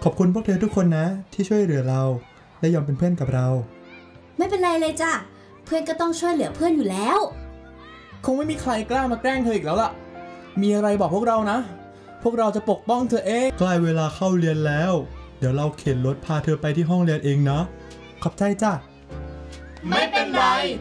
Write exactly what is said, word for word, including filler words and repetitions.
ขอบคุณพวกเธอทุกคนนะที่ช่วยเหลือเราและยอมเป็นเพื่อนกับเราไม่เป็นไรเลยจ้ะเพื่อนก็ต้องช่วยเหลือเพื่อนอยู่แล้วคงไม่มีใครกล้ามาแกล้งเธออีกแล้วล่ะมีอะไรบอกพวกเรานะพวกเราจะปกป้องเธอเองใกล้เวลาเข้าเรียนแล้วเดี๋ยวเราเข็นรถพาเธอไปที่ห้องเรียนเองนะขอบใจจ้ะไม่เป็นไร